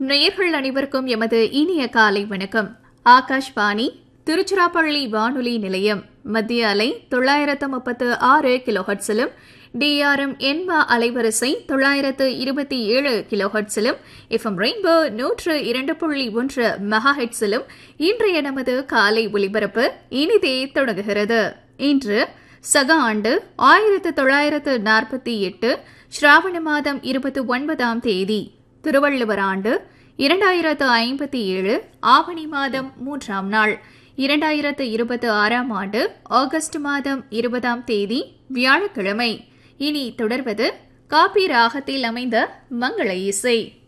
நேயர்கள் அனைவருக்கும் எமது இனிய காலை வணக்கம். ஆகாஷ்வாணி திருச்சிராப்பள்ளி வானொலி நிலையம் மத்திய அலை 936 கிலோஹெர்ட்ஸிலும் டிஆர்எம் எண்பா அலைவரிசை 927 கிலோஹெர்ட்ஸிலும் எஃப்எம் ரெயின்போ 102.1 மெகாஹெர்ட்ஸிலும் இன்றைய நமது காலை ஒலிபரப்பு இனிதே தொடங்குகிறது. இன்று சக ஆண்டு 1948 ஸ்ராவண மாதம் 29ஆம் தேதி, திருவள்ளுவர் ஆண்டு 2057 ஆவணி மாதம் 3ஆம் நாள், 2026ஆம் ஆண்டு ஆகஸ்ட் மாதம் 20ஆம் தேதி வியாழக்கிழமை. இனி தொடர்வது காப்பி ராகத்தில் அமைந்த மங்கள இசை.